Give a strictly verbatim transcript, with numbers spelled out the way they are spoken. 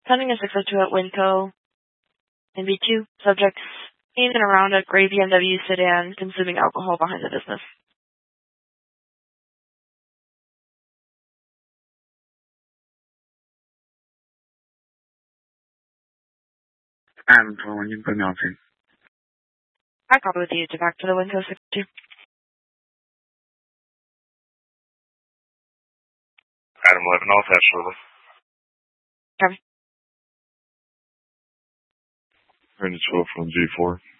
Sending a six oh two at Winco. N B two, subjects in and around a gray B M W sedan consuming alcohol behind the business. Adam twelve, you can put me on scene. I copy with you to back to the Winco six two. Adam eleven, I'll attach shortly. Copy. Randy twelve from G four.